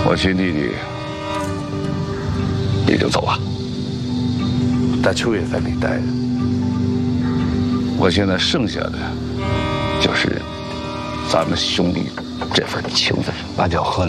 我亲弟弟，你就走吧。 在秋月坟里待着。 我现在剩下的就是咱们兄弟这份情分。 把酒喝了。